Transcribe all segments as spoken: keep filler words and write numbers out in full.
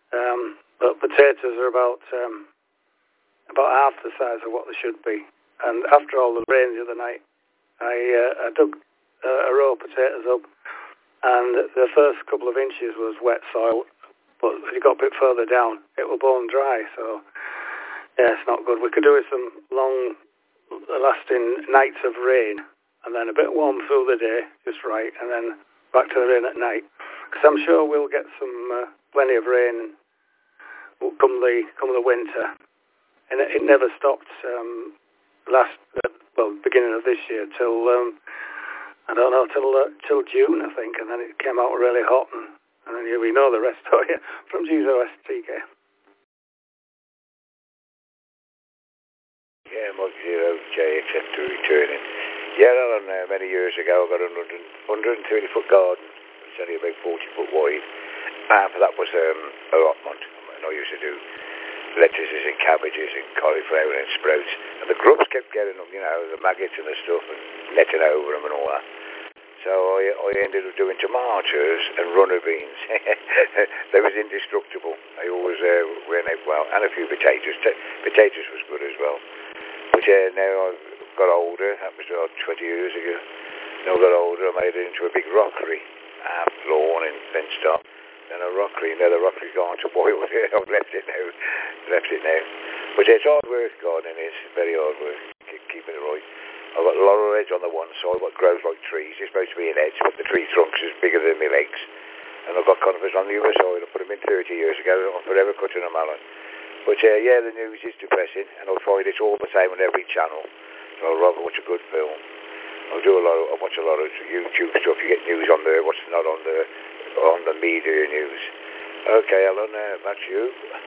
Um, but potatoes are about um, about half the size of what they should be. And after all the rain the other night, I, uh, I dug uh, a row of potatoes up, and the first couple of inches was wet soil, but as you got a bit further down, it was bone dry. So yeah, it's not good. We could do with some long lasting nights of rain, and then a bit warm through the day, just right, and then back to the rain at night. Because I'm sure we'll get some uh, plenty of rain come the come the winter, and it, it never stopped um, last uh, well beginning of this year till um, I don't know till uh, till June, I think, and then it came out really hot, and, and then we know the rest. Oh yeah, from G Z O S T K. Yeah, Mike Zero J X F two returning. Yeah, Alan, uh, many years ago I got a one hundred thirty foot garden. It's only about forty foot wide. And for that was um, allotment. And I used to do lettuces and cabbages and cauliflower and sprouts. And the grubs kept getting them, you know, the maggots and the stuff, and netting over them and all that. So I, I ended up doing tomatoes and runner beans. They was indestructible. They always uh, went out well. And a few potatoes. T- potatoes was good as well. But yeah, now I've got older. That was about twenty years ago. Now I got older, I made it into a big rockery. Half lawn and fenced up. Then a rockery. Now the rockery's gone to boil. I've left it now. Left it now. But it's hard work, gardening is. Very hard work. Keep, keeping it right. I've got laurel hedge on the one side, what grows like trees. It's supposed to be an hedge, but the tree trunk's is bigger than my legs. And I've got conifers on the other side. I put them in thirty years ago. I'm forever cutting them, Alan. But uh, yeah, the news is depressing, and I find it's all the same on every channel. So I'd rather watch a good film. I do a lot. Of, I watch a lot of YouTube stuff. You get news on there. What's not on the on the media news? Okay, Alan, uh, back to you.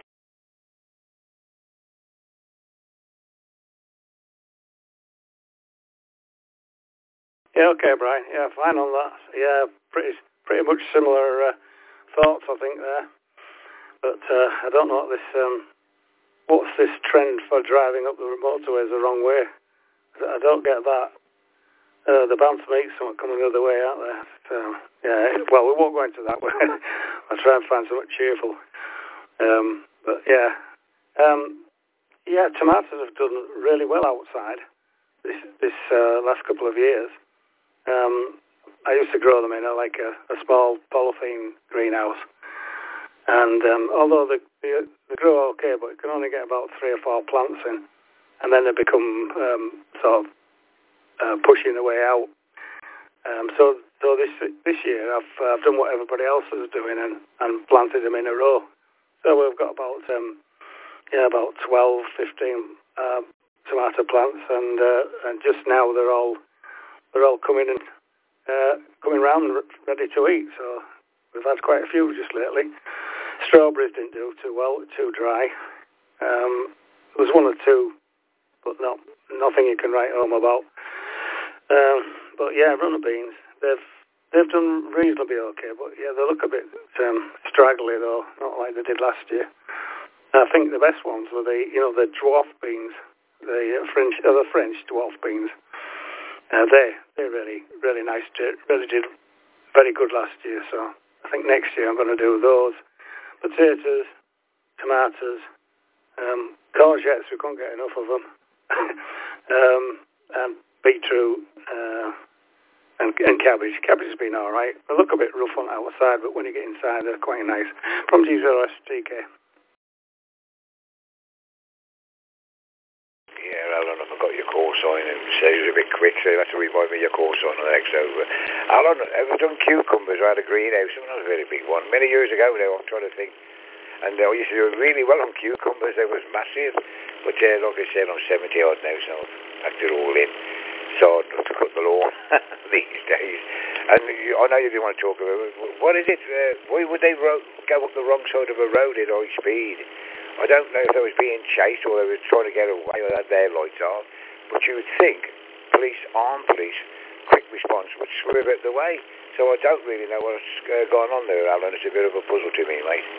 Yeah, okay, Brian. Yeah, fine on that. Yeah, pretty pretty much similar uh, thoughts, I think, there. But uh, I don't know what this, um, what's this trend for driving up the motorways the wrong way? I don't get that. Uh, they're bound to make something coming the other way, aren't they? So, yeah, well, we won't go into that way. I'll try and find something cheerful. Um, but, yeah. Um, yeah, tomatoes have done really well outside this, this uh, last couple of years. Um, I used to grow them in a, like a, a small polythene greenhouse. And um, although they, they, they grow okay, but you can only get about three or four plants in. And then they become um, sort of uh, pushing their way out. Um, so so this this year I've, uh, I've done what everybody else is doing and, and planted them in a row. So we've got about um, yeah about twelve, fifteen uh, tomato plants, and uh, and just now they're all they're all coming and uh, coming round and ready to eat. So we've had quite a few just lately. Strawberries didn't do too well, too dry. Um, there was one or two, but not nothing you can write home about. Um, but yeah, runner beans, they've they've done reasonably okay, but yeah, they look a bit um, straggly though, not like they did last year. I think the best ones were the you know the dwarf beans, the French uh, the French dwarf beans. Uh, they they're really really nice. To, really did very good last year. So I think next year I'm going to do those. Potatoes, tomatoes, um, courgettes. We can't get enough of them. um, and beetroot uh, and, and cabbage. Cabbage has been all right. They look a bit rough on the outside, but when you get inside, they're quite nice. From G Z O S T K. Yeah, Alan, I forgot your call sign and said it was a bit quick, so you have to remind me your call sign on the next over. Alan, have you done cucumbers? I had a greenhouse, not a very big one. Many years ago now, I'm trying to think. And uh, I used to do really well on cucumbers. They was massive. But uh, like I said, I'm seventy odd now, so I've packed it all in. So I'd have to cut the lawn these days. And you, I know you didn't want to talk about it. What is it? Uh, why would they ro- go up the wrong side of a road at high speed? I don't know if they was being chased or they were trying to get away or had their lights on. But you would think police, armed police, quick response would swerve out the way. So I don't really know what's uh, going on there, Alan. It's a bit of a puzzle to me, mate.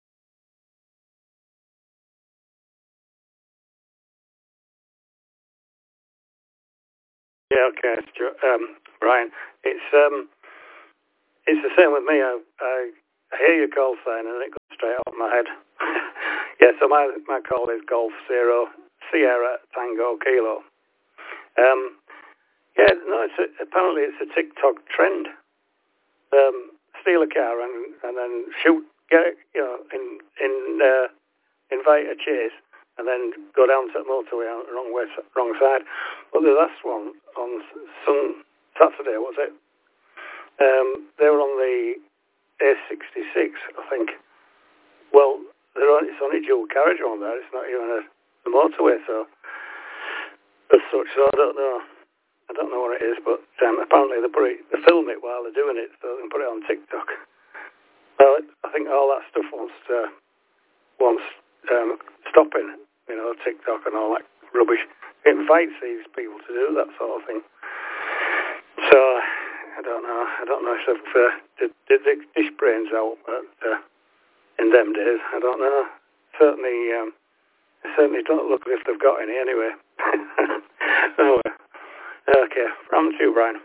Yeah, okay, um, Brian. It's um, it's the same with me. I, I, I hear your call sign and it goes straight off my head. Yeah, so my my call is Golf Zero Sierra Tango Kilo. Um, yeah, no, it's a, apparently it's a TikTok trend. Um, steal a car and and then shoot, get it, you know, in in uh, invite a chase, and then go down to the motorway on the wrong way, wrong side. But the last one on some Saturday, was it? Um, they were on the A sixty-six, I think. Well, they're on, it's only dual carriage on there. It's not even a, a motorway, so as such. So I don't know. I don't know what it is, but um, apparently they put it, they film it while they're doing it, so they can put it on TikTok. Well, I think all that stuff wants uh, wants um, stopping. You know, TikTok and all that rubbish. It invites these people to do that sort of thing. So I don't know. I don't know if they've uh, did, did they dish brains out but, uh, in them days. I don't know. Certainly, um, they certainly don't look as if they've got any anyway. Oh, okay, from to you, Brian.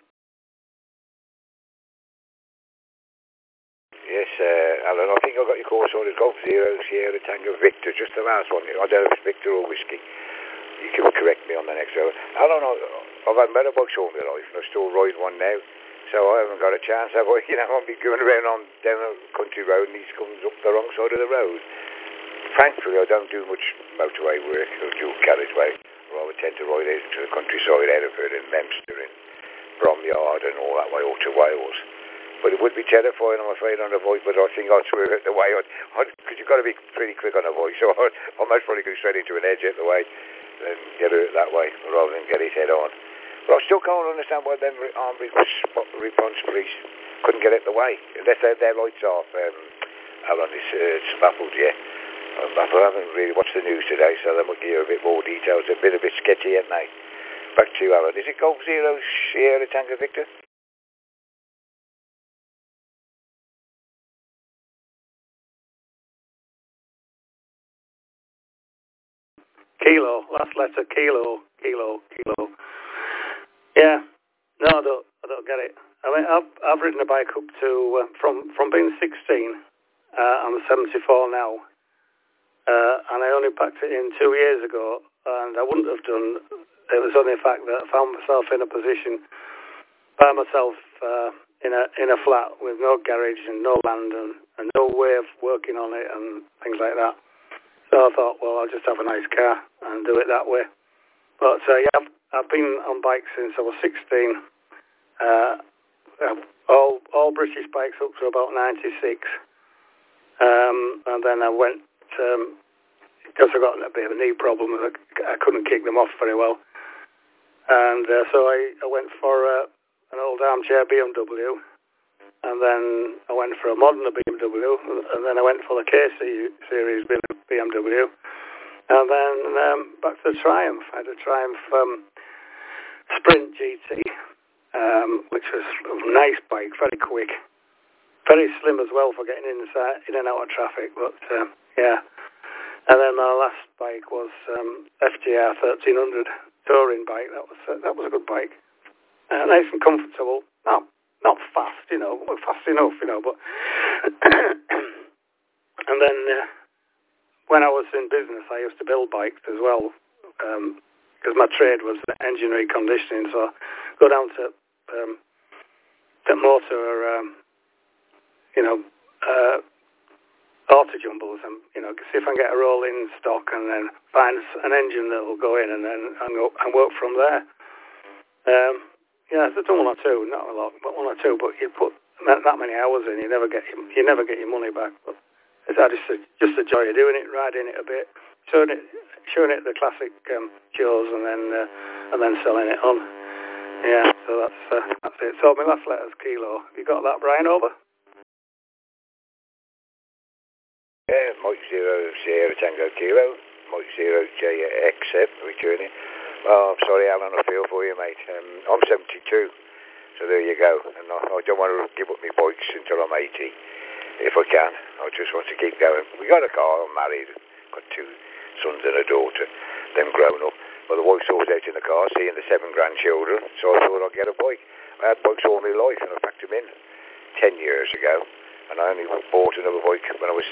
Yes, uh, Alan, I think I got your course ordered. Golf Zero Sierra Tango Victor, just the last one. I don't know if it's Victor or Whiskey. You can correct me on the next one. Alan, I've had better bikes all my life, and I still ride one now, so I haven't got a chance, have I? You know, I'll be going around on down a country road, and he comes up the wrong side of the road. Thankfully, I don't do much motorway work or dual carriageway. I would tend to ride out into the countryside, Hereford and Memster and Bromyard and all that way, all to Wales. But it would be terrifying, I'm afraid, on a bike, but I think I'd swerve out the way, because you've got to be pretty quick on a bike, so I'd, I'd most probably go straight into an edge out the way and get it that way, rather than get his head on. But I still can't understand why them armed response police couldn't get out the way, unless they had their lights off. Um, Alan, it's, uh, it's baffled, yeah. I'm baffled. I haven't really watched the news today, so they might give you a bit more details. They've been a bit sketchy, haven't they? Back to you, Alan. Is it Golf Zero Sierra Tango Victor? Kilo, last letter, kilo, kilo, kilo. Yeah, no, I don't, I don't get it. I mean, I've I've ridden a bike up to uh, from from being sixteen. Uh, I'm seventy-four now, uh, and I only packed it in two years ago, and I wouldn't have done. It was only the fact that I found myself in a position by myself uh, in a in a flat with no garage and no land and, and no way of working on it and things like that. So I thought, well, I'll just have a nice car and do it that way. But uh, yeah, I've, I've been on bikes since I was sixteen. Uh, all all British bikes up to about ninety-six. Um, and then I went, um, because I got a bit of a knee problem, I, I couldn't kick them off very well. And uh, so I, I went for uh, an old armchair B M W. And then I went for a modern B M W, and then I went for the K series B M W, and then um, back to the Triumph. I had a Triumph um, Sprint G T, um, which was a nice bike, very quick, very slim as well for getting inside, in and out of traffic. But uh, yeah, and then my last bike was um, F J R thirteen hundred touring bike. That was uh, that was a good bike, uh, nice and comfortable. Now. Not fast, you know, fast enough, you know, but... And then uh, when I was in business, I used to build bikes as well, because um, my trade was engineering conditioning, so I go down to um, the motor, um, you know, uh, auto jumbles, and, you know, see if I can get a rolling stock and then find an engine that will go in and then and, go, and work from there. Um Yeah, I've done one or two, not a lot, but one or two. But you put that many hours in, you never get your, you never get your money back. But it's just a, just the joy of doing it, riding it a bit, showing it, showing it the classic um, shows, and then uh, and then selling it on. Yeah, so that's uh, that's it. So my last letter's Kilo. Have you got that, Brian? Over. Yeah, Mike Zero Sierra Tango Kilo, Mike Zero J X F returning. Oh, I'm sorry, Alan, I feel for you, mate. Um, I'm seventy-two, so there you go. And I, I don't want to give up my bikes until I'm eighty, if I can. I just want to keep going. We got a car, I'm married, got two sons and a daughter, them grown up. But the wife's always out in the car, seeing the seven grandchildren, so I thought I'd get a bike. I had bikes all my life, and I packed them in ten years ago, and I only bought another bike when I was